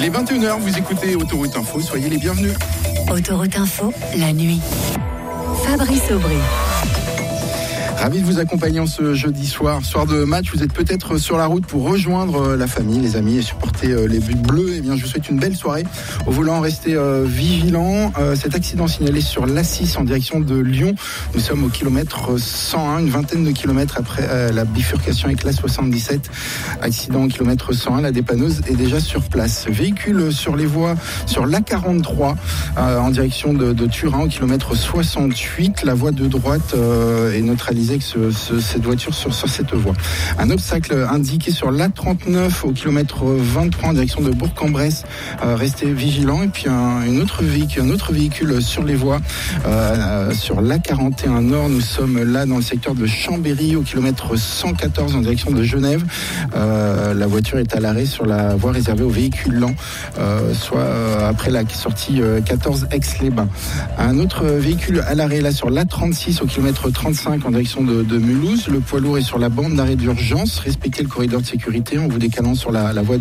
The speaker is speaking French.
Il est 21h, vous écoutez Autoroute Info, soyez les bienvenus. Autoroute Info, la nuit. Fabrice Aubry. Ravi de vous accompagner en ce jeudi soir de match. Vous êtes peut-être sur la route pour rejoindre la famille, les amis et supporter les buts bleus. Eh bien, je vous souhaite une belle soirée. Au volant, restez vigilants. Cet accident signalé sur l'A6 en direction de Lyon. Nous sommes au kilomètre 101, une vingtaine de kilomètres après la bifurcation avec l'A77. Accident au kilomètre 101, la dépanneuse est déjà sur place. Véhicule sur les voies sur l'A43 en direction de Turin au kilomètre 68. La voie de droite est neutralisée avec cette voiture sur cette voie. Un obstacle indiqué sur l'A39 au kilomètre 23 en direction de Bourg-en-Bresse. Restez vigilants. Et puis un autre véhicule sur les voies sur l'A41 Nord. Nous sommes là dans le secteur de Chambéry au kilomètre 114 en direction de Genève. La voiture est à l'arrêt sur la voie réservée aux véhicules lents, soit après la sortie 14 Aix-les-Bains. Un autre véhicule à l'arrêt là sur l'A36 au kilomètre 35 en direction de Mulhouse. Le poids lourd est sur la bande d'arrêt d'urgence. Respectez le corridor de sécurité en vous décalant sur la voie